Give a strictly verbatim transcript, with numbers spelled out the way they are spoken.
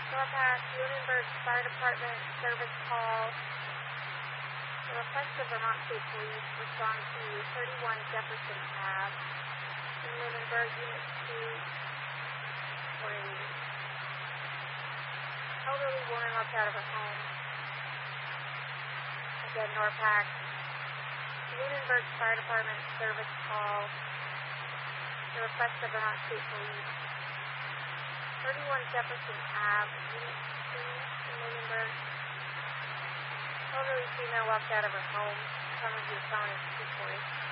Norpac, Lunenburg Fire Department service call. The request of Vermont State Police respond to thirty-one Jefferson Ave in Lunenburg, Unit two, for a elderly woman locked out of her home. Again, Norpac, Lunenburg Fire Department service call. The request of Vermont State Police. thirty-one Jefferson Ave, Unit two in Lunenburg. Elderly female walked out of her home. Someone who was calling two forty.